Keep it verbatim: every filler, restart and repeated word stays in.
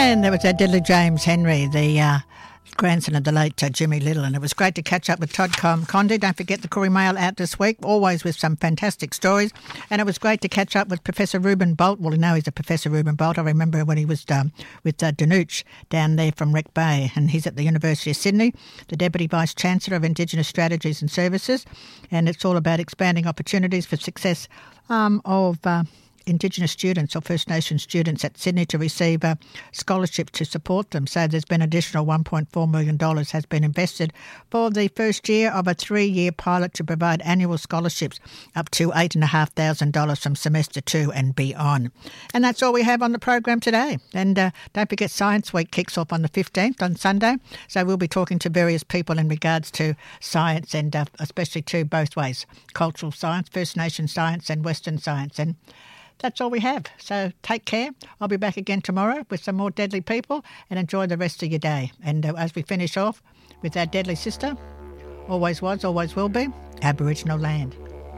And there was that Diddley James Henry, the uh, grandson of the late uh, Jimmy Little, and it was great to catch up with Todd Com- Condi. Don't forget the Koori Mail out this week, always with some fantastic stories. And it was great to catch up with Professor Ruben Bolt. Well, you know he's a Professor Ruben Bolt. I remember when he was um, with uh, Danuch down there from Wreck Bay, and he's at the University of Sydney, the Deputy Vice-Chancellor of Indigenous Strategies and Services, and it's all about expanding opportunities for success um, of... Uh, Indigenous students or First Nations students at Sydney to receive a scholarship to support them. So there's been additional one point four million dollars has been invested for the first year of a three-year pilot to provide annual scholarships up to eight thousand five hundred dollars from semester two and beyond. And that's all we have on the program today. And uh, don't forget Science Week kicks off on the fifteenth on Sunday. So we'll be talking to various people in regards to science and uh, especially to both ways, cultural science, First Nation science and Western science. And that's all we have. So take care. I'll be back again tomorrow with some more deadly people, and enjoy the rest of your day. And uh, as we finish off with our deadly sister, always was, always will be, Aboriginal land.